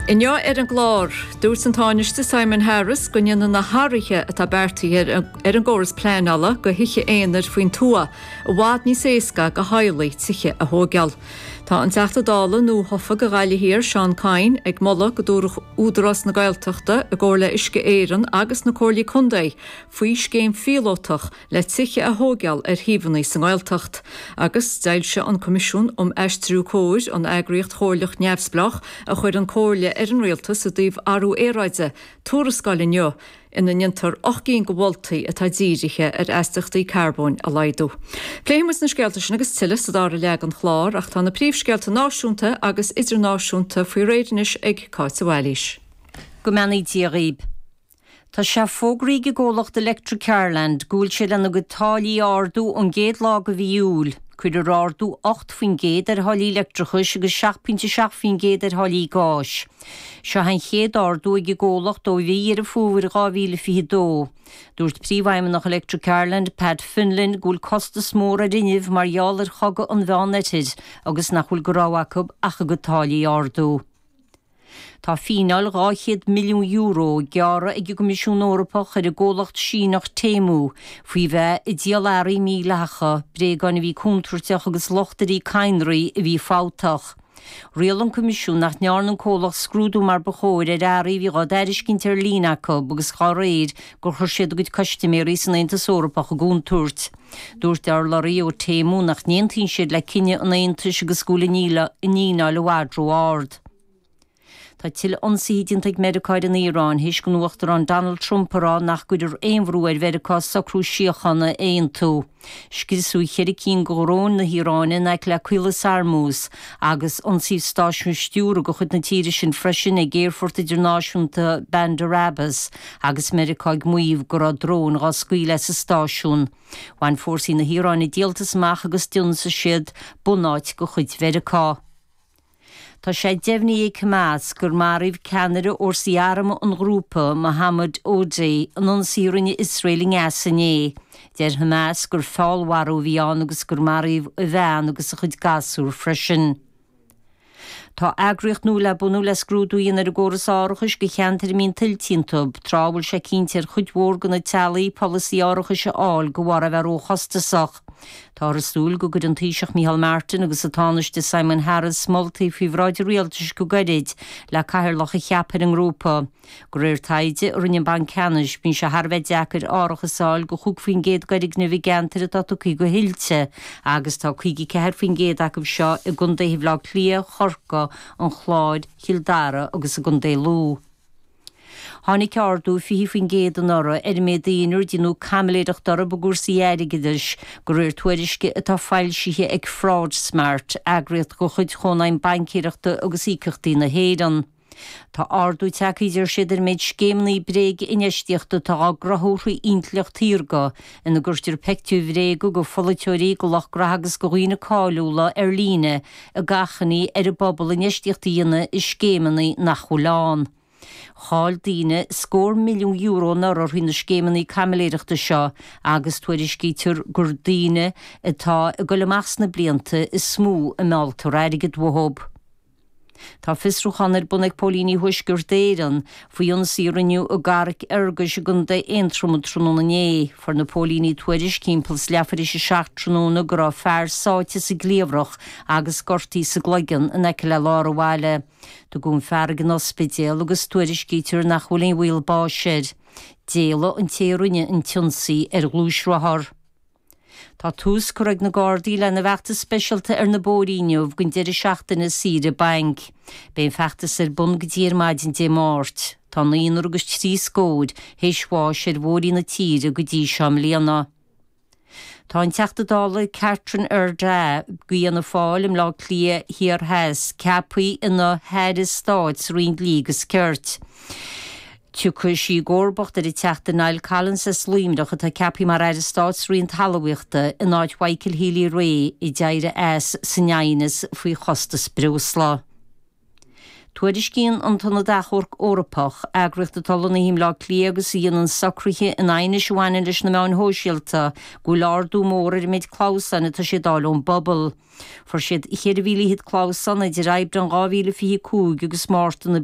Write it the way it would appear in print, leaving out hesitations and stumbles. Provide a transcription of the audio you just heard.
Inniu an glár, dúirt an táiste Simon Harris go ndeanna na háirithe atá beartaí an ggóras pléineala go hiiche éonar faoin tua a bhád níos éasca go haghlaí tuiche a thógeal. Tá an teachta dála nó hofa go gaile hir Sean Cain ag molla go dúrach údarás na gailteachta a ggóir le isce éireann agus na cóirlaí chundaí faoi scéim fiolótach le tuiche a thógeal ar híomhannaí san gailteacht. Agus deil se an comisiún eistrú cóir an eagraíocht chóirleach neamhsblach a chuir an cóirle ar an réaltas a dtíobh arú éráide túrascáil inniu ina niontar 8 go bhfoltaí atá díiriche ar eisteachtaí carbón a laidú. Pléimus na scealtas agus tilas a dá leag an chlár ach tá na príomhscealta náisiúnta agus idirnáisiúnta faoi réidirnis ag Cáit Bhailís. Go meanaí díríb. Tá se fógraí go ggólacht Electric Ireland gúil sé lena go tálaí ardú an géad lá go bhíúil. Cuidir ardú 8 faoin géad ar thálaí electrichus agus 7.7 faoin géad ar thálaí gáis. Se han chéad ardú ag ggólacht ó bhí ar a fúmhair 2022. Dúirt príomhhaimneach Electric Ireland Pat Finlin gúil costas mór a rinneamh mar gheall ar chaga an bheanneitid agus nachhfuil go ráhaicb acha go tálaí ardú. Tá fínal 200 milliún euro geara ag Comisiún Eorpach ar a ggólacht sínach téimú faoi bheith i díaláirí mílecha bregan bhí cúnturteach agus lochtarí cainraí a bhí fátach. Rial an Comisiún nach nearn an cólacht scrúdú mar bachóir ar airí bhí gá deiriscint ar línacha agus charéir gur chuir siad go customéirí san Aontas Eorpach a gúntúirt. Dúirt ar larí ó téimú nach néontainn siad le cinenne an Aontas agus scúla nína le bhádrú ard. Tá til ansaídint ag Medicáid in Iarán hís go nuachtar an Donald Trump ará nach goidir éonhrú ar Vericá sacrú siochanna éon tú. Scisú cheiricín gorón na Iaránin ag le cuila sarmús agus ansíh stáisiún stiúr go chud na tíiri sin freisin ag Géarfort Idirnáisiúnta Bandarabas agus Medicáid muomh go drón gá scuile sa stáisiún. Bhain fórsaí na Iaráin díaltas amach agus dionsa siad bunáid go chud Vericá. Tá sé deimhní Hamas gur maríomh Canada orsaíarama an grúpa Mohammed O.J. an ansírinne Israeli ngeasané. Deir Hamas gur fáilharú bhíán agus gur maríomh a bhean agus a chud gasúr freisin. Tá eagraíocht nó le bunú le scrúdúíon ar a ggóras áirichas go cheantar mín tiltíntab, trábhail sé cíntear chuidhór go na tealaí policy áirichas áil go bhhar a bheith ó chostasach. Tá rasúil go an Taoiseach Micheál Martin agus a tánaiste Simon Harris moltaí faoi bhráidir rialtas go gairid le caithearlach a cheapar an grúpa. Go réir taide ar rinne ban canis bín se Harbheith deacair áirichasáil go chuig faoin géad gairig na bhígantar a tatuí go hiilte agus tá chuigi ceir faoin géad acu seo i gundéibh le clia chorca an chláid Kildare agus a gundé lú. Hánig ardú fi fin géad an orra mé daoinúr dínú camléadach dora bagúrsaí airigidis go réir tuairisce atá fáilsíthe ag fraud smart eagraíocht go chuid chónaim bancíireachta agus íceachtaí na héan. Tá ardú teachíidir siidir méid scéimnaí bréig inéisteachta tá grathúthaí intleach tíorga ina gurtir pectú bhrégu go folaiteoirí go lechgra agus go ghuioine cáúla ar líne a gachaní ar a bobbal inéisteachtaíine is scéimnaí nach chuláán. Cháil daoine scór milliún euro nar ar hína scéimnaí camléireachta seo agus tuairiscítear gur daoine atá a go leachs na blianta is smú a mealltar airigid dmhób. Tá fisrúchanir bunag Paulíní Huisgur déirean faoi ansírinniu a garric argus gunda éontrúm trúnané for na Paulíní tuairis cimpels leafaris a 6 trúna go rá fearr sáite sa gléomhrach agus gortaí sa gloigan in eice le lára bháile. Do gún fergan ospidéal agus tuairiscítear nach bhfuilín bhil báisiid. Déala an téirúine an tionsaí ar glúisrathar. Tá tús chuig na Gardaí le na bheachta speisialta ar na bóríneamh gon deidir seachtainna síre bank. Béon feachtas ar bun go dtír maidin dé máirt. Tá naonar agus 3 scóid héisháis ar bhórí na tíre go dtí seam léana. Tá an teachtadála Catherine Erdá guíanna fáil im lá clia hir hes ceapaí ina Harris Stáits rion lígus ceart. Tucha sí górbacht ar i teachta Niall Callan sa slíimreach atá ceapí mar ar Stáits rion talhaíochta in áid Michael Healy ré i deire san neainas faoi chostas breúslá. Tuairiscíonn an tanna dachorc Eorpach eagraíocht talanna hím lá clia agus íon an sacrthaithe in aine seohaine leis na meán hóisialta go lárdú mór ar méid Clausan atá sé dáilún bobbal. For siad chéad bhíle hit Clausan a de raibh an 2025 agus máirta na